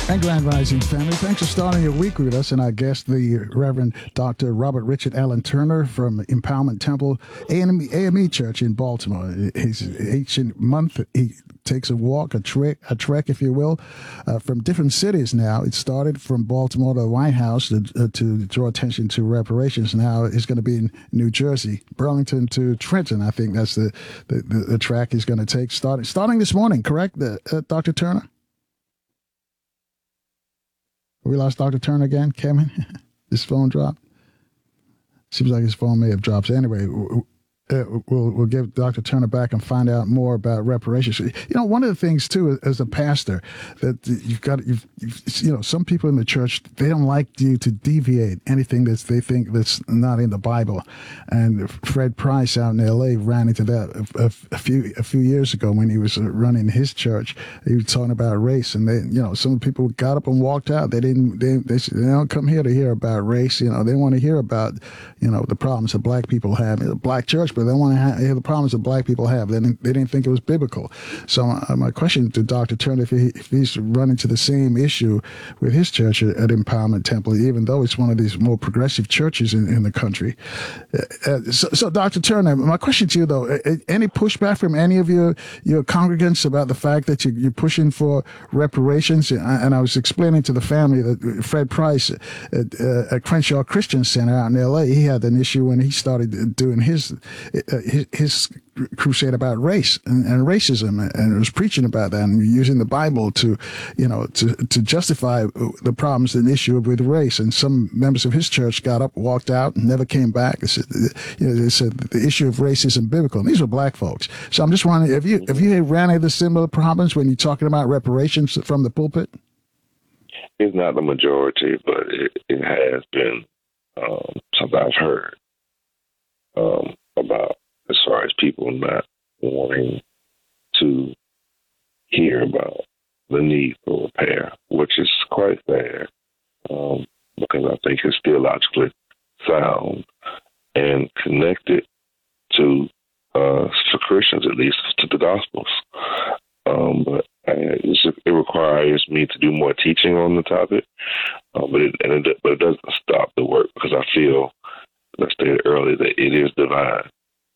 And Grand Rising family, thanks for starting your week with us. And our guest, the Reverend Dr. Robert Richard Allen Turner from Empowerment Temple AME Church in Baltimore. His ancient month, he takes a walk, a trek, if you will, from different cities now. It started from Baltimore to the White House to draw attention to reparations. Now it's going to be in New Jersey, Burlington to Trenton. I think that's the track he's going to take starting this morning, correct, Dr. Turner? We lost Dr. Turner again, Kevin. His phone dropped. Seems like his phone may have dropped. So anyway, we'll give Dr. Turner back and find out more about reparations. You know, one of the things too, as a pastor, that some people in the church, they don't like you to deviate anything that they think that's not in the Bible. And Fred Price out in L.A. ran into that a few years ago when he was running his church. He was talking about race, and some people got up and walked out. They don't come here to hear about race. They want to hear about the problems that black people have in the black church. But they want to hear the problems that black people have. They didn't think it was biblical. So my question to Dr. Turner, if he's running to the same issue with his church at Empowerment Temple, even though it's one of these more progressive churches in the country. So Dr. Turner, my question to you, though, any pushback from any of your congregants about the fact that you're pushing for reparations? And I was explaining to the family that Fred Price at Crenshaw Christian Center out in L.A., he had an issue when he started doing his crusade about race and racism, and was preaching about that and using the Bible to justify the problems and issue with race. And some members of his church got up, walked out, and never came back. They said the issue of race isn't biblical. And these were black folks. So I'm just wondering, have you ran into similar problems when you're talking about reparations from the pulpit? It's not the majority, but it has been something I've heard about, as far as people not wanting to hear about the need for repair, which is quite fair, because I think it's theologically sound and connected to, for Christians at least, to the Gospels. But it requires me to do more teaching on the topic, but it doesn't stop the work, because I feel, as I stated earlier, that it is divine.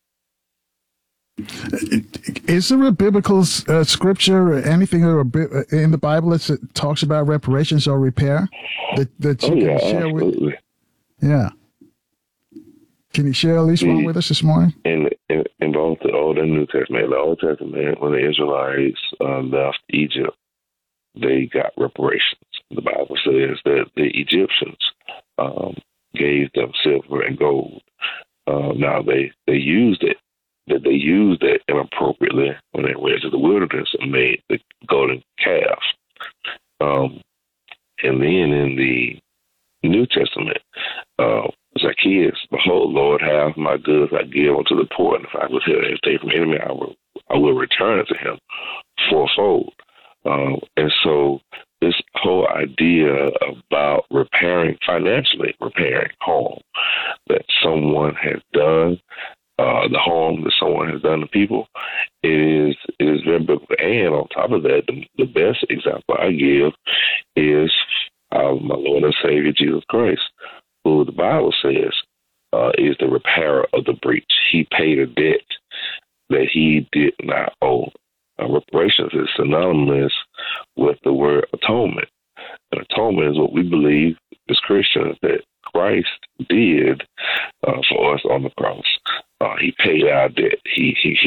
Is there a biblical scripture or anything in the Bible that talks about reparations or repair that you can share absolutely. with? Yeah. Can you share at least one with us this morning? In both the Old and New Testament, the Old Testament, when the Israelites left Egypt, they got reparations. The Bible says that the Egyptians gave them silver and gold. Now they used it. That they used it inappropriately when they went to the wilderness and made the golden calf. And then in the New Testament, Zacchaeus, behold, Lord, have my goods I give unto the poor, and if I was here and stay from enemy, I will return it to him fourfold. And so this whole idea about financially repairing harm that someone has done, the harm that someone has done to people, it is very biblical. And on top of that, the best example I give is my Lord and Savior Jesus Christ, who the Bible says is the repairer of the breach. He paid a debt that he did not owe. Reparations is synonymous with the word atonement. And atonement is what we believe as Christians that Christ did for us on the cross. He paid our debt. He